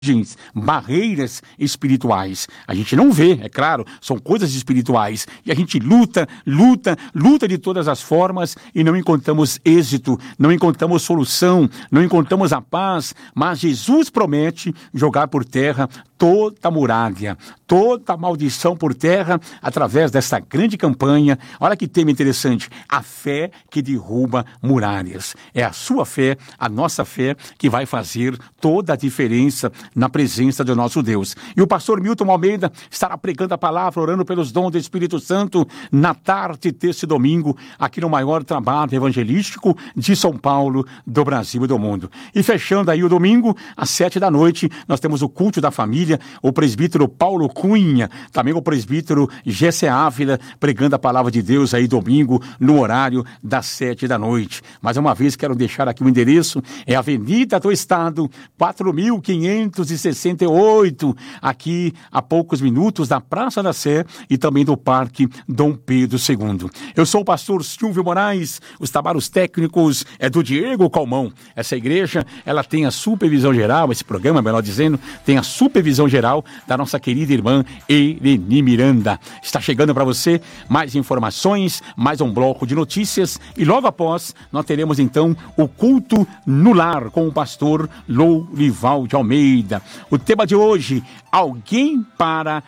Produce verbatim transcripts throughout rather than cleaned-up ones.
barreiras espirituais. A gente não vê, é claro, são coisas espirituais. E a gente luta, luta, luta de todas as formas e não encontramos êxito, não encontramos solução, não encontramos a paz. Mas Jesus promete jogar por terra toda a muralha, toda a maldição por terra através dessa grande campanha. Olha que tema interessante, a fé que derruba muralhas. É a sua fé, a nossa fé, que vai fazer toda a diferença na presença do nosso Deus. E o pastor Milton Almeida estará pregando a palavra, orando pelos dons do Espírito Santo na tarde desse domingo, aqui no maior trabalho evangelístico de São Paulo, do Brasil e do mundo. E fechando aí o domingo, às sete da noite, nós temos o culto da família, o presbítero Paulo Cunha, também o presbítero Gessé Ávila, pregando a palavra de Deus aí domingo, no horário das sete da noite. Mais uma vez, quero deixar aqui o endereço, é Avenida do Estado, quatro mil quinhentos e sessenta e oito, aqui a poucos minutos da Praça da Sé e também do Parque Dom Pedro segundo. Eu sou o pastor Silvio Moraes, os trabalhos técnicos é do Diego Calmão. Essa igreja, ela tem a supervisão geral, esse programa, melhor dizendo, tem a supervisão geral da nossa querida irmã Eleni Miranda. Está chegando para você mais informações, mais um bloco de notícias e logo após nós teremos então o culto no lar com o pastor Lourival de Almeida. O tema de hoje, alguém para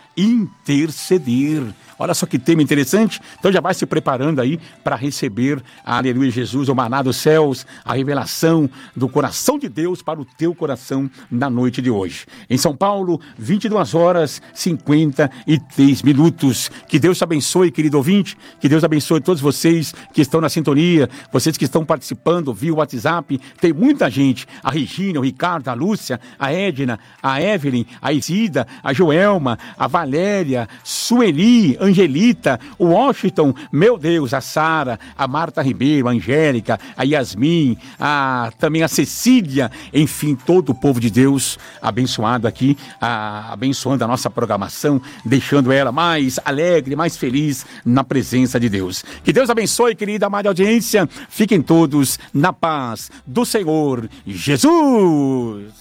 interceder. Olha só que tema interessante. Então já vai se preparando aí para receber, aleluia, Jesus, o maná dos céus, a revelação do coração de Deus para o teu coração na noite de hoje. Em São Paulo, vinte e duas horas e cinquenta e três minutos. Que Deus te abençoe, querido ouvinte. Que Deus abençoe todos vocês que estão na sintonia, vocês que estão participando via WhatsApp. Tem muita gente. A Regina, o Ricardo, a Lúcia, a Edna, a Evelyn, a Isida, a Joelma, a Valéria, Sueli, Angelita, o Washington, meu Deus, a Sara, a Marta Ribeiro, a Angélica, a Yasmin, a, também a Cecília, enfim, todo o povo de Deus abençoado aqui, a, abençoando a nossa programação, deixando ela mais alegre, mais feliz na presença de Deus. Que Deus abençoe, querida amada audiência, fiquem todos na paz do Senhor Jesus.